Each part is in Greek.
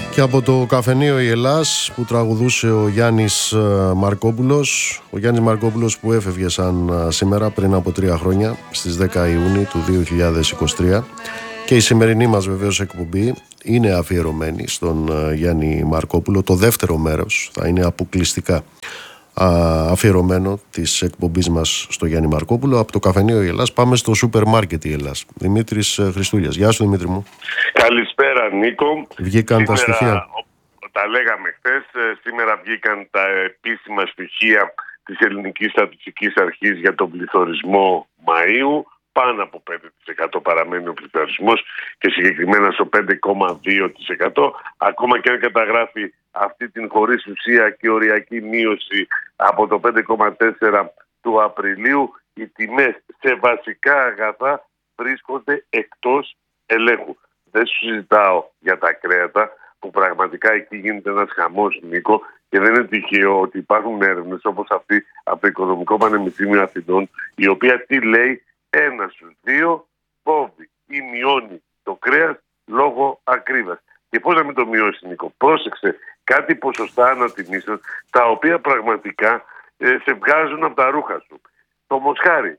Και από το καφενείο η Ελλάς που τραγουδούσε ο Γιάννης Μαρκόπουλος. Ο Γιάννης Μαρκόπουλος που έφευγε σαν σήμερα πριν από 3 χρόνια στις 10 Ιούνιου του 2023. Και η σημερινή μας βεβαίως εκπομπή είναι αφιερωμένη στον Γιάννη Μαρκόπουλο. Το δεύτερο μέρος θα είναι αποκλειστικά αφιερωμένο της εκπομπής μας στο Γιάννη Μαρκόπουλο. Από το καφενείο η Ελλάς πάμε στο σούπερ μάρκετ η Ελλάς. Δημήτρης Χριστούλιας. Γεια σου Δημήτρη μου. Καλησπέρα Νίκο. Βγήκαν σήμερα, τα στοιχεία. Τα λέγαμε χθες. Σήμερα βγήκαν τα επίσημα στοιχεία της Ελληνικής Στατιστικής Αρχής για τον πληθωρισμό Μαΐου. Πάνω από 5% παραμένει ο πληθωρισμός και συγκεκριμένα στο 5,2%. Ακόμα και αν καταγράφει αυτή την χωρίς ουσία και οριακή μείωση από το 5,4% του Απριλίου, οι τιμές σε βασικά αγαθά βρίσκονται εκτός ελέγχου. Δεν σου συζητάω για τα κρέατα, που πραγματικά εκεί γίνεται ένας χαμός, Νίκο, και δεν είναι τυχαίο ότι υπάρχουν έρευνες όπως αυτή από το Οικονομικό Πανεπιστήμιο Αθηνών, η οποία τι λέει? 1 στους 2 κόβει ή μειώνει το κρέας λόγω ακρίβειας. Και πώς να μην το μειώσει, Νίκο? Πρόσεξε, κάτι ποσοστά ανατιμήσεων τα οποία πραγματικά σε βγάζουν από τα ρούχα σου. Το μοσχάρι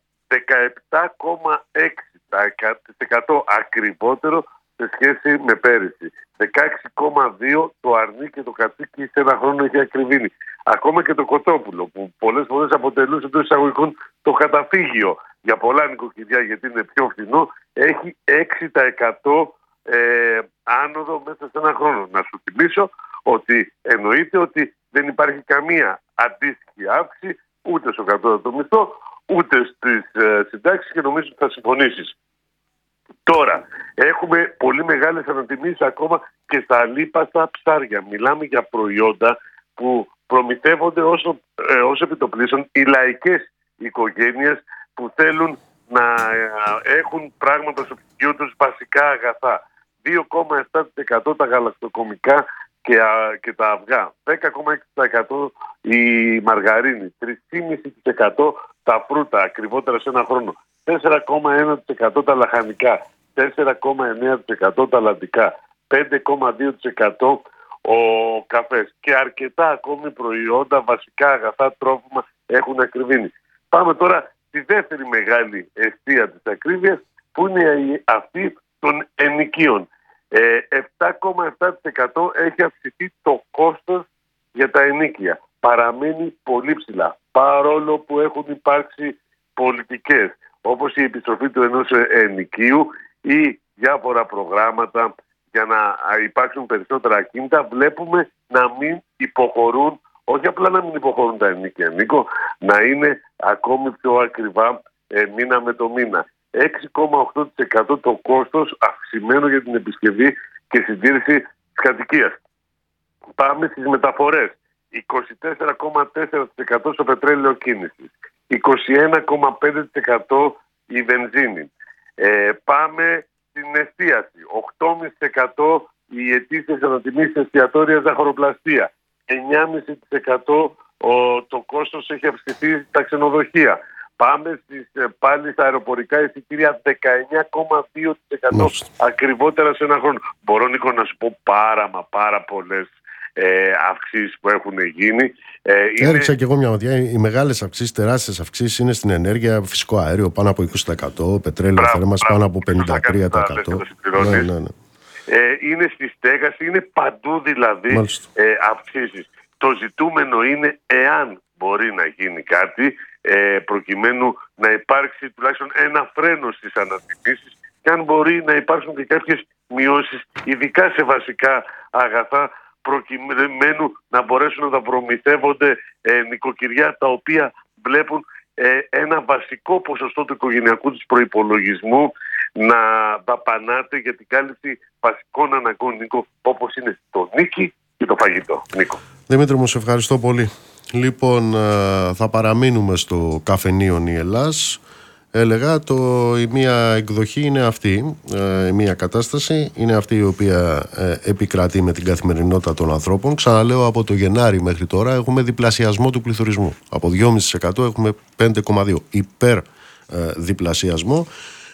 17,6% ακριβότερο σε σχέση με πέρυσι. 16,2% το αρνί και το κατσίκι σε ένα χρόνο έχει ακριβήνει. Ακόμα και το κοτόπουλο που πολλές φορές αποτελούσε εντός εισαγωγικών το καταφύγιο για πολλά νοικοκυριά γιατί είναι πιο φθηνό, έχει 6% άνοδο μέσα σε ένα χρόνο. Να σου θυμίσω ότι εννοείται ότι δεν υπάρχει καμία αντίστοιχη αύξηση ούτε στο κατώτατο μισθό ούτε στις συντάξεις και νομίζω ότι θα συμφωνήσεις. Τώρα, έχουμε πολύ μεγάλες ανατιμήσεις ακόμα και στα αλίπαστα ψάρια. Μιλάμε για προϊόντα που προμηθεύονται ως επιτοπλίστων οι λαϊκές οικογένειες που θέλουν να έχουν πράγματα στο ψυγείο τους βασικά αγαθά. 2,7% τα γαλακτοκομικά και τα αυγά, 10,6% η μαργαρίνη, 3,5% τα φρούτα ακριβότερα σε ένα χρόνο, 4,1% τα λαχανικά, 4,9% τα λαντικά, 5,2% ο καφές και αρκετά ακόμη προϊόντα, βασικά αγαθά, τρόφιμα έχουν ακριβήνει. Πάμε τώρα στη δεύτερη μεγάλη αιστεία της ακρίβειας που είναι αυτή των ενοικίων. 7,7% έχει αυξηθεί το κόστος για τα ενοίκια. Παραμένει πολύ ψηλά παρόλο που έχουν υπάρξει πολιτικές όπως η επιστροφή του ενός ενοικίου ή διάφορα προγράμματα για να υπάρξουν περισσότερα ακίνητα. Βλέπουμε να μην υποχωρούν, όχι απλά να μην υποχωρούν τα ενοίκια, Νίκο, να είναι ακόμη πιο ακριβά μήνα με το μήνα. 6,8% το κόστος αυξημένο για την επισκευή και συντήρηση της κατοικίας. Πάμε στις μεταφορές. 24,4% στο πετρέλαιο κίνησης. 21,5% η βενζίνη. Πάμε στην εστίαση. 8,5% οι αιτήσεις ανατιμήσεις εστιατόρια ζαχαροπλαστεία. 9,5% το κόστος έχει αυξηθεί στα ξενοδοχεία. Πάμε πάλι στα αεροπορικά εισιτήρια 19,2% ακριβότερα σε ένα χρόνο. Μπορώ, Νίκο, να σου πω πάρα πολλές αυξήσεις που έχουν γίνει. Έριξα και εγώ μια ματιά. Οι μεγάλες αυξήσεις, τεράστιες αυξήσεις είναι στην ενέργεια, φυσικό αέριο πάνω από 20%, πετρέλαιο θέρμανσης πάνω από 53%. Ναι. Είναι στη στέγαση, είναι παντού δηλαδή αυξήσεις. Το ζητούμενο είναι εάν μπορεί να γίνει κάτι προκειμένου να υπάρξει τουλάχιστον ένα φρένο στις ανατιμήσεις και αν μπορεί να υπάρξουν και κάποιες μειώσεις ειδικά σε βασικά αγαθά προκειμένου να μπορέσουν να τα προμηθεύονται νοικοκυριά τα οποία βλέπουν ένα βασικό ποσοστό του οικογενειακού τους προϋπολογισμού να δαπανάται για την κάλυψη βασικών αναγκών, Νίκο, όπως είναι το νίκη και το φαγητό. Νίκο. Δημήτρη μου, σε ευχαριστώ πολύ. Λοιπόν, θα παραμείνουμε στο καφενείο η Ελλάς. Έλεγα, η μία εκδοχή είναι αυτή, η μία κατάσταση είναι αυτή η οποία επικρατεί με την καθημερινότητα των ανθρώπων. Ξαναλέω, από το Γενάρη μέχρι τώρα έχουμε διπλασιασμό του πληθωρισμού. Από 2,5% έχουμε 5,2% υπέρ διπλασιασμό.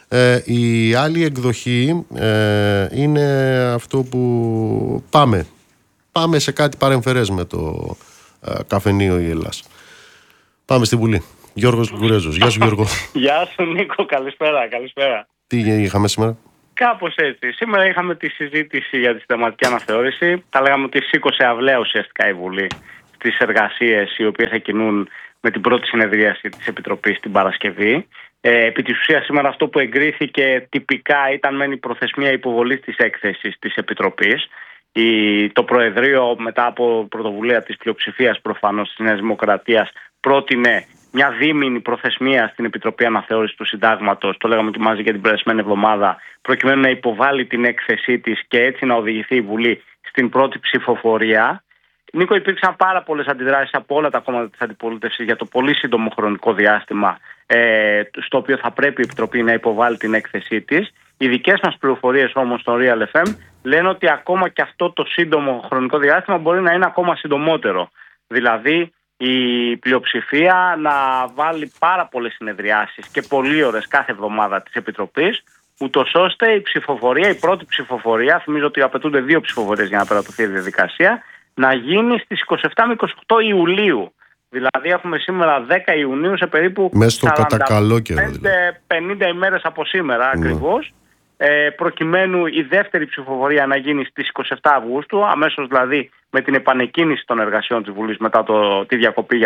Η άλλη εκδοχή είναι αυτό που πάμε πάμε σε κάτι παρεμφερές με το καφενείο η Ελλάς. Πάμε στη Βουλή. Γιώργος Γκουρέζος. Γεια σου, Γιώργο. Γεια σου, Νίκο. Καλησπέρα. Τι είχαμε σήμερα? Κάπως έτσι. Σήμερα είχαμε τη συζήτηση για τη συνταγματική αναθεώρηση. Θα λέγαμε ότι σήκωσε αυλαία ουσιαστικά η Βουλή στις εργασίες οι οποίες θα κινούν με την πρώτη συνεδρίαση της Επιτροπής την Παρασκευή. Επί της ουσίας σήμερα αυτό που εγκρίθηκε τυπικά ήταν μεν η προθεσμία υποβολής της έκθεσης της Επιτροπής. Το Προεδρείο, μετά από πρωτοβουλία της πλειοψηφίας προφανώς της Νέας Δημοκρατίας, πρότεινε μια δίμηνη προθεσμία στην Επιτροπή Αναθεώρησης του Συντάγματος, το λέγαμε και μαζί για την περασμένη εβδομάδα, προκειμένου να υποβάλει την έκθεσή της και έτσι να οδηγηθεί η Βουλή στην πρώτη ψηφοφορία. Νίκο, υπήρξαν πάρα πολλές αντιδράσεις από όλα τα κόμματα της αντιπολίτευσης για το πολύ σύντομο χρονικό διάστημα στο οποίο θα πρέπει η Επιτροπή να υποβάλει την έκθεσή της. Οι δικές μας πληροφορίες όμως στο Real FM λένε ότι ακόμα και αυτό το σύντομο χρονικό διάστημα μπορεί να είναι ακόμα συντομότερο. Δηλαδή η πλειοψηφία να βάλει πάρα πολλές συνεδριάσεις και πολύ ώρες κάθε εβδομάδα της Επιτροπής, ούτως ώστε η ψηφοφορία, η πρώτη ψηφοφορία, θυμίζω ότι απαιτούνται 2 ψηφοφορίες για να περατωθεί η διαδικασία, να γίνει στις 27 με 28 Ιουλίου. Δηλαδή έχουμε σήμερα 10 Ιουνίου σε περίπου 50 ημέρες από σήμερα ακριβώς, προκειμένου η δεύτερη ψηφοφορία να γίνει στις 27 Αυγούστου, αμέσως δηλαδή με την επανεκκίνηση των εργασιών της Βουλής μετά τη διακοπή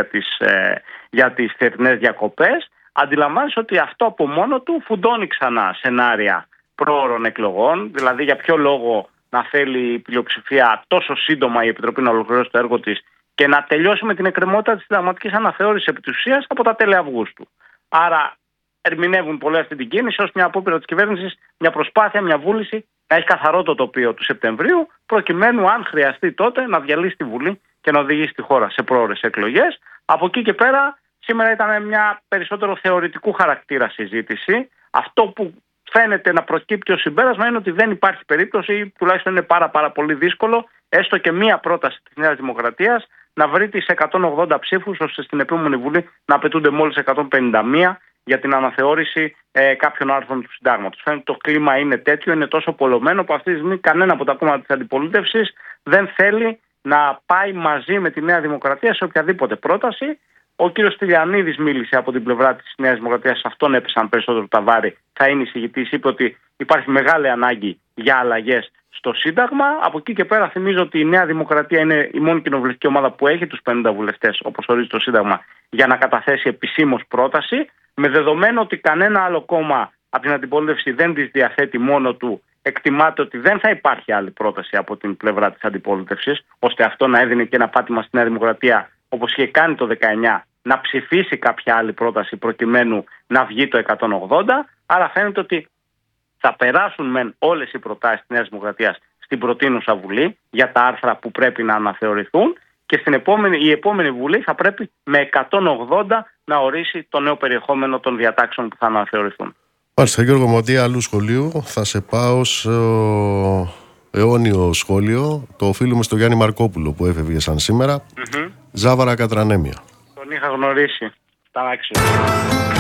για τις θερινές διακοπές. Αντιλαμβάνεσαι ότι αυτό από μόνο του φουντώνει ξανά σενάρια προώρων εκλογών. Δηλαδή για ποιο λόγο να θέλει η πλειοψηφία τόσο σύντομα η Επιτροπή να ολοκληρώσει το έργο της και να τελειώσει με την εκκρεμότητα της συνταγματικής αναθεώρησης επί της ουσίας από τα τέλη Αυγούστου. Άρα ερμηνεύουν πολλοί αυτή την κίνηση ως μια απόπειρα της κυβέρνησης, μια προσπάθεια, μια βούληση να έχει καθαρό το τοπίο του Σεπτεμβρίου, προκειμένου αν χρειαστεί τότε να διαλύσει τη Βουλή και να οδηγήσει τη χώρα σε πρόορες εκλογές. Από εκεί και πέρα, σήμερα ήταν μια περισσότερο θεωρητικού χαρακτήρα συζήτηση. Αυτό που φαίνεται να προκύπτει ως συμπέρασμα είναι ότι δεν υπάρχει περίπτωση, τουλάχιστον είναι πάρα πολύ δύσκολο, έστω και μία πρόταση της Νέας Δημοκρατίας να βρει τις 180 ψήφους, ώστε στην επόμενη Βουλή να απαιτούνται μόλις 151 για την αναθεώρηση κάποιων άρθρων του Συντάγματος. Φαίνεται ότι το κλίμα είναι τέτοιο, είναι τόσο πολλωμένο που αυτή τη στιγμή κανένα από τα κόμματα της αντιπολίτευσης δεν θέλει να πάει μαζί με τη Νέα Δημοκρατία σε οποιαδήποτε πρόταση. Ο κύριος Στυλιανίδης μίλησε από την πλευρά της Νέας Δημοκρατίας, σε αυτόν έπεσαν περισσότερο τα βάρη, θα είναι εισηγητής, είπε ότι υπάρχει μεγάλη ανάγκη για αλλαγές στο Σύνταγμα. Από εκεί και πέρα θυμίζω ότι η Νέα Δημοκρατία είναι η μόνη κοινοβουλευτική ομάδα που έχει τους 50 βουλευτές, όπως ορίζει το Σύνταγμα, για να καταθέσει επισήμως πρόταση, με δεδομένο ότι κανένα άλλο κόμμα από την αντιπολίτευση δεν τις διαθέτει μόνο του. Εκτιμάται ότι δεν θα υπάρχει άλλη πρόταση από την πλευρά της αντιπολίτευσης, ώστε αυτό να έδινε και ένα πάτημα στη Νέα Δημοκρατία, όπως είχε κάνει το 19, να ψηφίσει κάποια άλλη πρόταση προκειμένου να βγει το 180. Άρα φαίνεται ότι θα περάσουν μεν όλες οι προτάσεις της Νέας Δημοκρατίας στην προτείνουσα Βουλή για τα άρθρα που πρέπει να αναθεωρηθούν και η επόμενη Βουλή θα πρέπει με 180 να ορίσει το νέο περιεχόμενο των διατάξεων που θα αναθεωρηθούν. Μάλιστα, Γιώργο Μοντή, αλλού σχολείου θα σε πάω σε αιώνιο σχόλιο. Το οφείλουμε στο Γιάννη Μαρκόπουλο που έφευγε σαν σήμερα. Ζάβαρα Κατρανέμια. Τον είχα γνωρίσει. Ήταν άξιο.